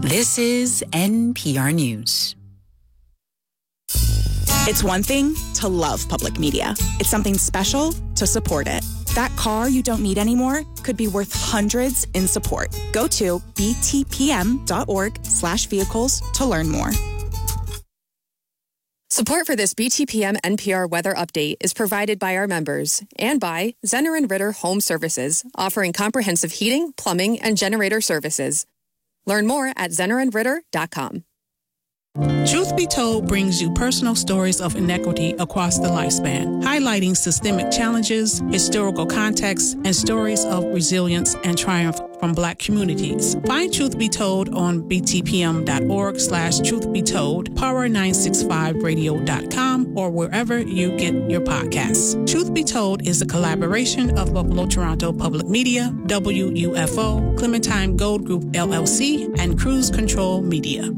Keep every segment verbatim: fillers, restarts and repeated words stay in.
This is N P R News. It's one thing to love public media. It's something special to support it. That car you don't need anymore could be worth hundreds in support. Go to btpm.org slash vehicles to learn more. Support for this B T P M N P R weather update is provided by our members and by Zenner and Ritter Home Services, offering comprehensive heating, plumbing, and generator services. Learn more at zenner and ritter dot com. Truth Be Told brings you personal stories of inequity across the lifespan, highlighting systemic challenges, historical context, and stories of resilience and triumph from Black communities. Find Truth Be Told on btpm.org slash truth be told, power nine sixty-five radio dot com, or wherever you get your podcasts. Truth Be Told is a collaboration of Buffalo Toronto Public Media, W U F O, Clementine Gold Group L L C, and Cruise Control Media.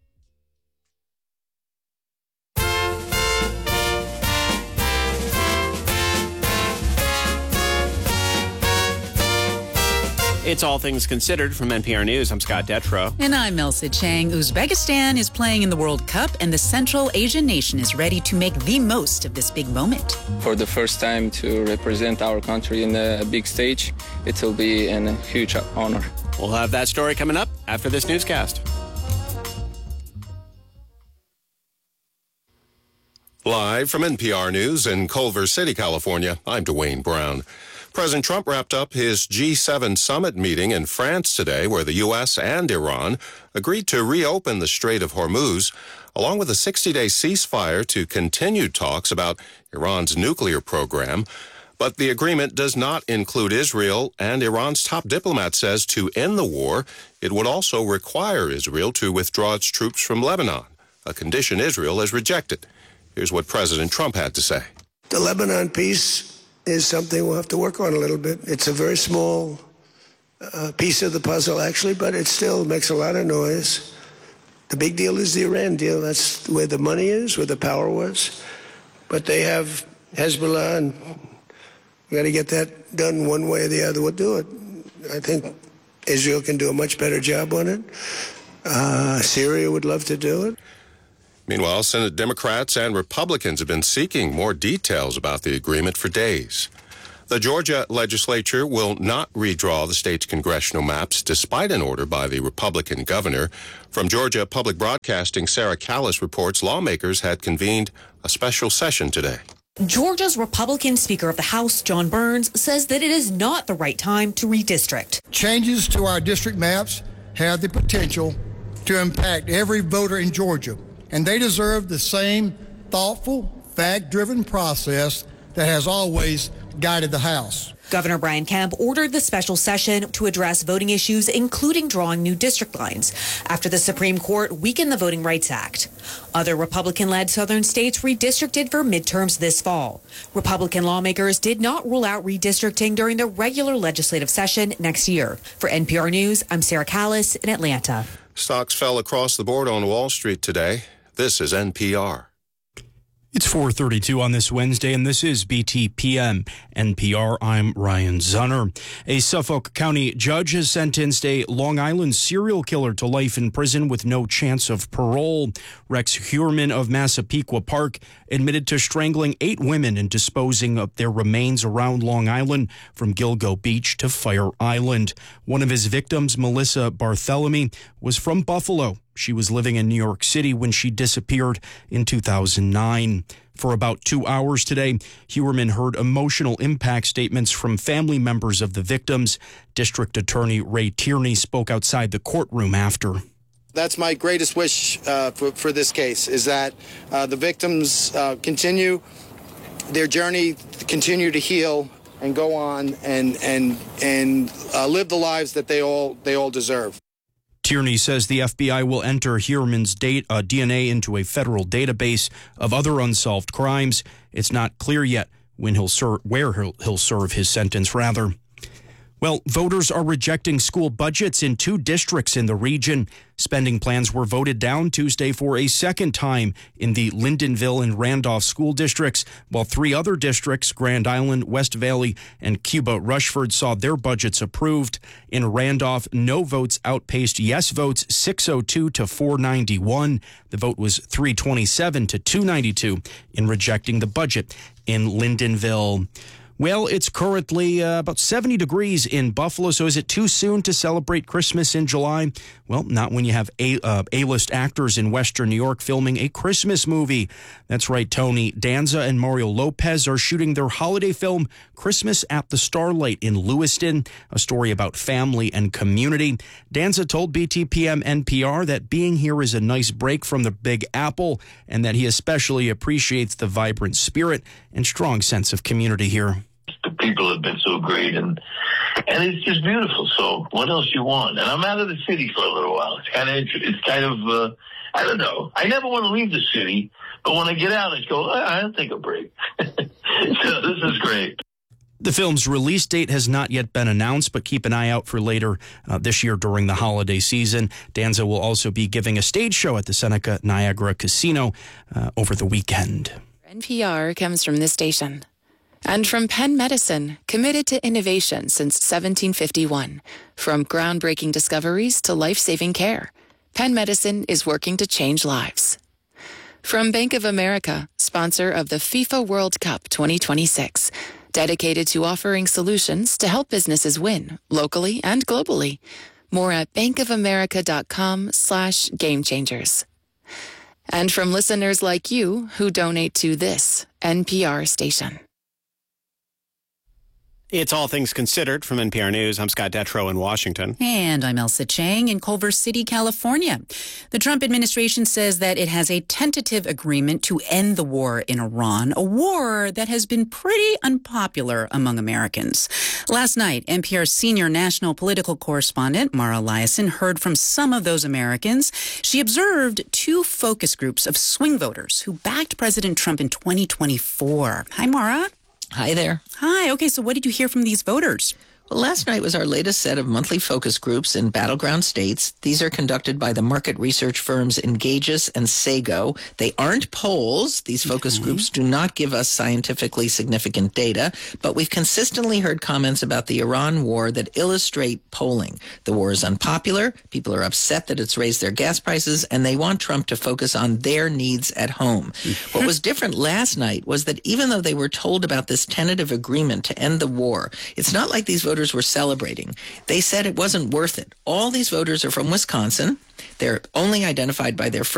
It's All Things Considered from N P R News. I'm Scott Detrow. And I'm Elsa Chang. Uzbekistan is playing in the World Cup, and the Central Asian nation is ready to make the most of this big moment. For the first time to represent our country in a big stage, it will be a huge honor. We'll have that story coming up after this newscast. Live from N P R News in Culver City, California, I'm Dwayne Brown. President Trump wrapped up his G seven summit meeting in France today, where the U S and Iran agreed to reopen the Strait of Hormuz, along with a sixty-day ceasefire to continue talks about Iran's nuclear program. But the agreement does not include Israel, and Iran's top diplomat says to end the war, it would also require Israel to withdraw its troops from Lebanon, a condition Israel has rejected. Here's what President Trump had to say. The Lebanon peace is something we'll have to work on a little bit. It's a very small uh, piece of the puzzle, actually, but it still makes a lot of noise. The big deal is the Iran deal. That's where the money is, where the power was. But they have Hezbollah, and we got to get that done one way or the other. We'll do it. I think Israel can do a much better job on it. Uh, Syria would love to do it. Meanwhile, Senate Democrats and Republicans have been seeking more details about the agreement for days. The Georgia legislature will not redraw the state's congressional maps, despite an order by the Republican governor. From Georgia Public Broadcasting, Sarah Callis reports lawmakers had convened a special session today. Georgia's Republican Speaker of the House, John Burns, says that it is not the right time to redistrict. Changes to our district maps have the potential to impact every voter in Georgia, and they deserve the same thoughtful, fact-driven process that has always guided the House. Governor Brian Kemp ordered the special session to address voting issues, including drawing new district lines, after the Supreme Court weakened the Voting Rights Act. Other Republican-led southern states redistricted for midterms this fall. Republican lawmakers did not rule out redistricting during the regular legislative session next year. For N P R News, I'm Sarah Callis in Atlanta. Stocks fell across the board on Wall Street today. This is N P R. It's four thirty-two on this Wednesday, and this is B T P M N P R. I'm Ryan Zunner. A Suffolk County judge has sentenced a Long Island serial killer to life in prison with no chance of parole. Rex Heuermann of Massapequa Park admitted to strangling eight women and disposing of their remains around Long Island from Gilgo Beach to Fire Island. One of his victims, Melissa Barthélemy, was from Buffalo. She was living in New York City when she disappeared in two thousand nine. For about two hours today, Heuermann heard emotional impact statements from family members of the victims. District Attorney Ray Tierney spoke outside the courtroom after. That's my greatest wish uh, for, for this case, is that uh, the victims uh, continue their journey, continue to heal and go on and and and uh, live the lives that they all they all deserve. Tierney says the F B I will enter Heuermann's date, uh, D N A into a federal database of other unsolved crimes. It's not clear yet when he'll ser- where he'll, he'll serve his sentence, rather. Well, voters are rejecting school budgets in two districts in the region. Spending plans were voted down Tuesday for a second time in the Lyndonville and Randolph school districts, while three other districts, Grand Island, West Valley, and Cuba Rushford, saw their budgets approved. In Randolph, no votes outpaced yes votes six oh two to four ninety-one. The vote was three twenty-seven to two ninety-two in rejecting the budget in Lyndonville. Well, it's currently uh, about seventy degrees in Buffalo, so is it too soon to celebrate Christmas in July? Well, not when you have A, uh, A-list actors in Western New York filming a Christmas movie. That's right, Tony Danza and Mario Lopez are shooting their holiday film, Christmas at the Starlight in Lewiston, a story about family and community. Danza told B T P M N P R that being here is a nice break from the Big Apple and that he especially appreciates the vibrant spirit and strong sense of community here. The people have been so great, and and it's just beautiful. So what else you want? And I'm out of the city for a little while. It's kind of it's kind of uh, I don't know. I never want to leave the city, but when I get out, I go, I, I'll take a break. So this is great. The film's release date has not yet been announced, but keep an eye out for later uh, this year during the holiday season. Danza will also be giving a stage show at the Seneca Niagara Casino uh, over the weekend. N P R comes from this station. And from Penn Medicine, committed to innovation since seventeen fifty-one. From groundbreaking discoveries to life-saving care, Penn Medicine is working to change lives. From Bank of America, sponsor of the FIFA World Cup twenty twenty-six, dedicated to offering solutions to help businesses win, locally and globally. More at bankofamerica.com slash game changers. And from listeners like you who donate to this N P R station. It's All Things Considered from N P R News. I'm Scott Detrow in Washington. And I'm Elsa Chang in Culver City, California. The Trump administration says that it has a tentative agreement to end the war in Iran, a war that has been pretty unpopular among Americans. Last night, N P R's senior national political correspondent, Mara Liasson, heard from some of those Americans. She observed two focus groups of swing voters who backed President Trump in twenty twenty-four. Hi, Mara. Hi there. Hi. Okay, so what did you hear from these voters? Well, last night was our latest set of monthly focus groups in battleground states. These are conducted by the market research firms Engages and Sago. They aren't polls. These focus okay. groups do not give us scientifically significant data, but we've consistently heard comments about the Iran war that illustrate polling. The war is unpopular. People are upset that it's raised their gas prices, and they want Trump to focus on their needs at home. What was different last night was that even though they were told about this tentative agreement to end the war, it's not like these voters were celebrating. They said it wasn't worth it. All these voters are from Wisconsin. They're only identified by their first